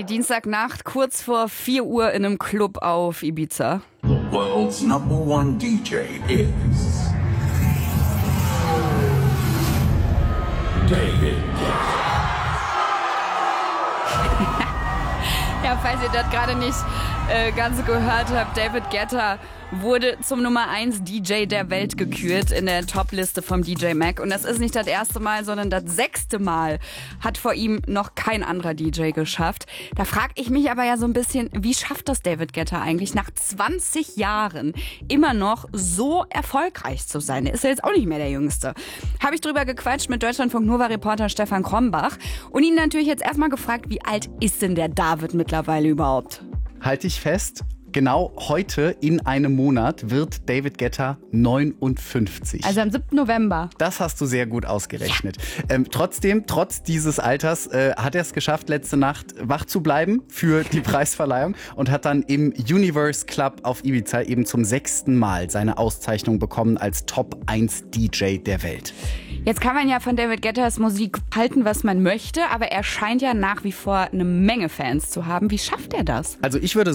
Dienstagnacht, kurz vor 4 Uhr in einem Club auf Ibiza. The world's #1 DJ is David Guetta. Ja, falls ihr das gerade nicht ganz gehört habt, David Guetta wurde zum Nummer 1 DJ der Welt gekürt in der Top-Liste vom DJ Mag. Und das ist nicht das erste Mal, sondern das 6. Mal hat vor ihm noch kein anderer DJ geschafft. Da frage ich mich aber ja so ein bisschen, wie schafft das David Guetta eigentlich nach 20 Jahren immer noch so erfolgreich zu sein? Er ist ja jetzt auch nicht mehr der Jüngste. Habe ich drüber gequatscht mit Deutschlandfunk-Nova-Reporter Stefan Krombach und ihn natürlich jetzt erstmal gefragt, wie alt ist denn der David mittlerweile überhaupt? Halte ich fest, genau heute in einem Monat wird David Guetta 59. Also am 7. November. Das hast du sehr gut ausgerechnet. Ja. Trotzdem, trotz dieses Alters, hat er es geschafft, letzte Nacht wach zu bleiben für die Preisverleihung und hat dann im Universe Club auf Ibiza eben zum 6. Mal seine Auszeichnung bekommen als Top 1 DJ der Welt. Jetzt kann man ja von David Guettas Musik halten, was man möchte, aber er scheint ja nach wie vor eine Menge Fans zu haben. Wie schafft er das? Also ich würde